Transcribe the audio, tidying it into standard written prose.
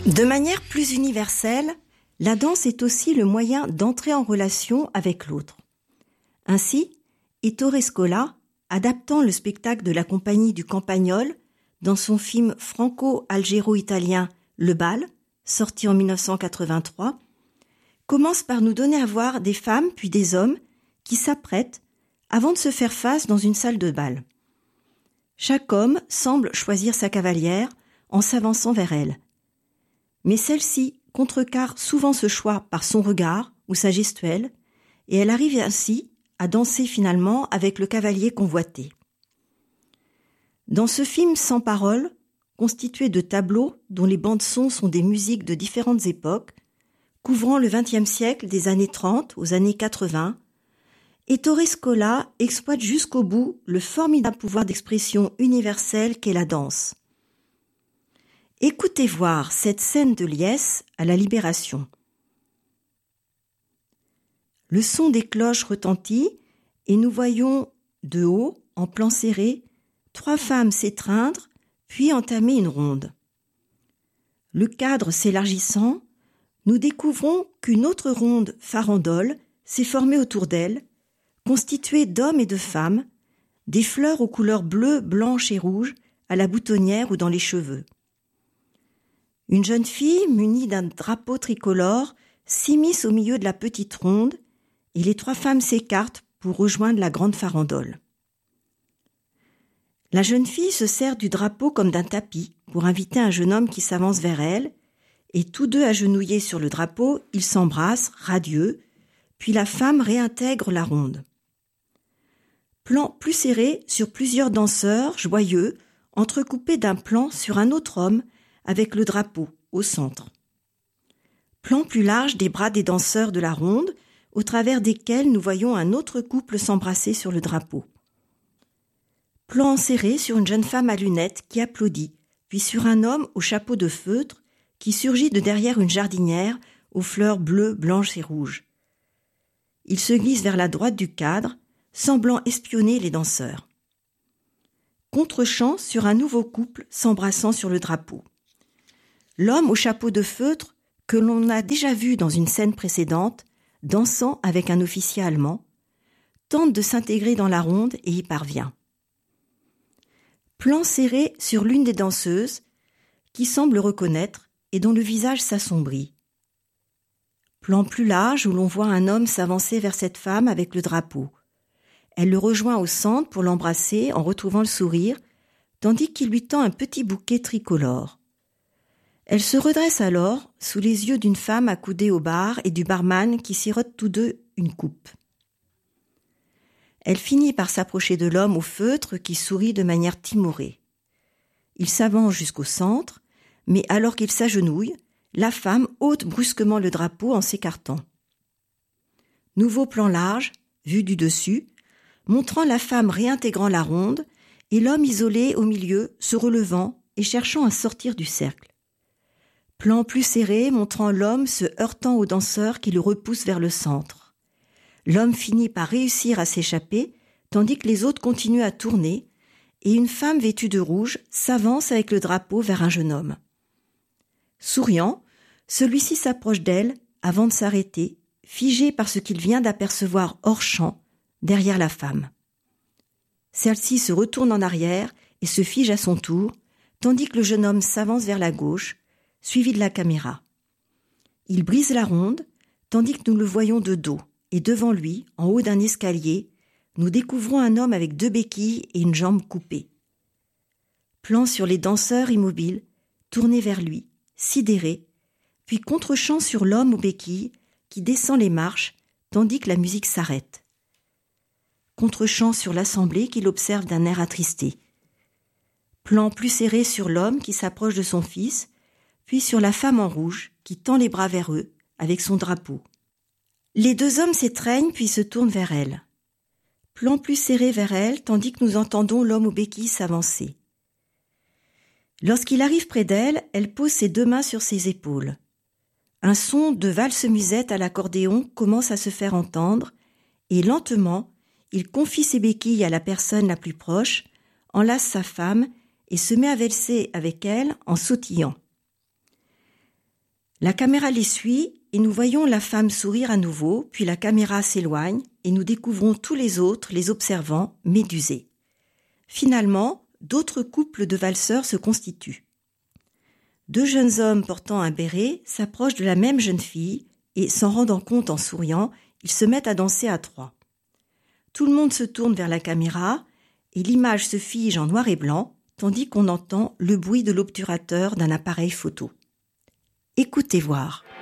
De manière plus universelle, la danse est aussi le moyen d'entrer en relation avec l'autre. Ainsi, Ettore Scola, adaptant le spectacle de la compagnie du Campagnol dans son film franco-algéro-italien Le Bal, sorti en 1983, commence par nous donner à voir des femmes puis des hommes qui s'apprêtent avant de se faire face dans une salle de bal. Chaque homme semble choisir sa cavalière en s'avançant vers elle. Mais celle-ci contrecarre souvent ce choix par son regard ou sa gestuelle, et elle arrive ainsi à danser finalement avec le cavalier convoité. Dans ce film sans parole, constitué de tableaux dont les bandes-sons sont des musiques de différentes époques, couvrant le XXe siècle des années 30 aux années 80, Ettore Scola exploite jusqu'au bout le formidable pouvoir d'expression universelle qu'est la danse. Écoutez voir cette scène de liesse à la Libération. Le son des cloches retentit et nous voyons de haut, en plan serré, 3 femmes s'étreindre puis entamer une ronde. Le cadre s'élargissant, nous découvrons qu'une autre ronde farandole s'est formée autour d'elle, constituée d'hommes et de femmes, des fleurs aux couleurs bleues, blanches et rouges à la boutonnière ou dans les cheveux. Une jeune fille munie d'un drapeau tricolore s'immisce au milieu de la petite ronde et les 3 femmes s'écartent pour rejoindre la grande farandole. La jeune fille se sert du drapeau comme d'un tapis pour inviter un jeune homme qui s'avance vers elle et tous deux agenouillés sur le drapeau, ils s'embrassent, radieux, puis la femme réintègre la ronde. Plan plus serré sur plusieurs danseurs joyeux, entrecoupés d'un plan sur un autre homme avec le drapeau au centre. Plan plus large des bras des danseurs de la ronde, au travers desquels nous voyons un autre couple s'embrasser sur le drapeau. Plan serré sur une jeune femme à lunettes qui applaudit, puis sur un homme au chapeau de feutre qui surgit de derrière une jardinière aux fleurs bleues, blanches et rouges. Il se glisse vers la droite du cadre, semblant espionner les danseurs. Contre-champ sur un nouveau couple s'embrassant sur le drapeau. L'homme au chapeau de feutre, que l'on a déjà vu dans une scène précédente, dansant avec un officier allemand, tente de s'intégrer dans la ronde et y parvient. Plan serré sur l'une des danseuses, qui semble reconnaître et dont le visage s'assombrit. Plan plus large où l'on voit un homme s'avancer vers cette femme avec le drapeau. Elle le rejoint au centre pour l'embrasser en retrouvant le sourire, tandis qu'il lui tend un petit bouquet tricolore. Elle se redresse alors sous les yeux d'une femme accoudée au bar et du barman qui sirotent tous deux une coupe. Elle finit par s'approcher de l'homme au feutre qui sourit de manière timorée. Il s'avance jusqu'au centre, mais alors qu'il s'agenouille, la femme ôte brusquement le drapeau en s'écartant. Nouveau plan large, vu du dessus, montrant la femme réintégrant la ronde et l'homme isolé au milieu se relevant et cherchant à sortir du cercle. Plan plus serré montrant l'homme se heurtant aux danseurs qui le repoussent vers le centre. L'homme finit par réussir à s'échapper, tandis que les autres continuent à tourner, et une femme vêtue de rouge s'avance avec le drapeau vers un jeune homme. Souriant, celui-ci s'approche d'elle avant de s'arrêter, figé par ce qu'il vient d'apercevoir hors champ, derrière la femme. Celle-ci se retourne en arrière et se fige à son tour, tandis que le jeune homme s'avance vers la gauche, suivi de la caméra. Il brise la ronde, tandis que nous le voyons de dos, et devant lui, en haut d'un escalier, nous découvrons un homme avec 2 béquilles et une jambe coupée. Plan sur les danseurs immobiles, tournés vers lui, sidérés, puis contre-champ sur l'homme aux béquilles qui descend les marches, tandis que la musique s'arrête. Contre-champ sur l'assemblée qui l'observe d'un air attristé. Plan plus serré sur l'homme qui s'approche de son fils, puis sur la femme en rouge qui tend les bras vers eux avec son drapeau. Les 2 hommes s'étreignent puis se tournent vers elle. Plan plus serré vers elle tandis que nous entendons l'homme aux béquilles s'avancer. Lorsqu'il arrive près d'elle, elle pose ses 2 mains sur ses épaules. Un son de valse-musette à l'accordéon commence à se faire entendre et lentement, il confie ses béquilles à la personne la plus proche, enlace sa femme et se met à valser avec elle en sautillant. La caméra les suit et nous voyons la femme sourire à nouveau, puis la caméra s'éloigne et nous découvrons tous les autres les observant, médusés. Finalement, d'autres couples de valseurs se constituent. 2 jeunes hommes portant un béret s'approchent de la même jeune fille et, s'en rendant compte en souriant, ils se mettent à danser à 3. Tout le monde se tourne vers la caméra et l'image se fige en noir et blanc, tandis qu'on entend le bruit de l'obturateur d'un appareil photo. Écoutez voir.